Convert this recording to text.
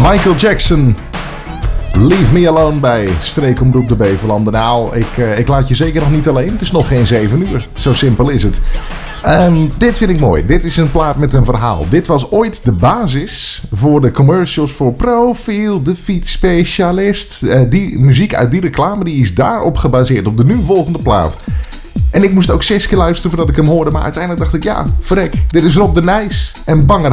Michael Jackson. Leave me alone bij Streekomroep de Beverlanden. Nou, ik laat je zeker nog niet alleen. Het is nog geen 7 uur. Zo simpel is het. Dit vind ik mooi. Dit is een plaat met een verhaal. Dit was ooit de basis voor de commercials voor Profiel, de fietsspecialist. Die muziek uit die reclame die is daarop gebaseerd. Op de nu volgende plaat. En ik moest ook 6 keer luisteren voordat ik hem hoorde. Maar uiteindelijk dacht ik, ja, verrek. Dit is Rob de Nijs en Banger